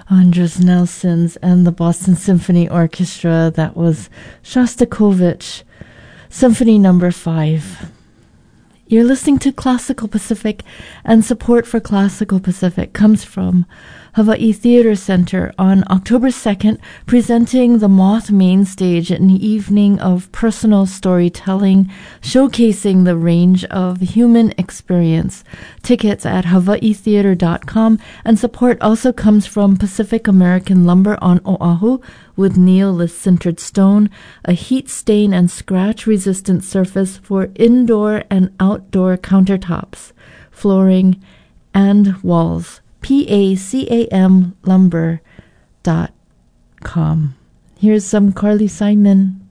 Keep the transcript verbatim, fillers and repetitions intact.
Andros Nelson's and the Boston Symphony Orchestra. That was Shostakovich, Symphony Number Five. You're listening to Classical Pacific, and support for Classical Pacific comes from Hawaii Theater Center on October second, presenting The Moth Main Stage, an evening of personal storytelling, showcasing the range of human experience. Tickets at hawaii theater dot com, and support also comes from Pacific American Lumber on Oahu, with Neolith-sintered stone, a heat stain and scratch-resistant surface for indoor and outdoor countertops, flooring, and walls. P A C A M lumber dot com. Here's some Carly Simon.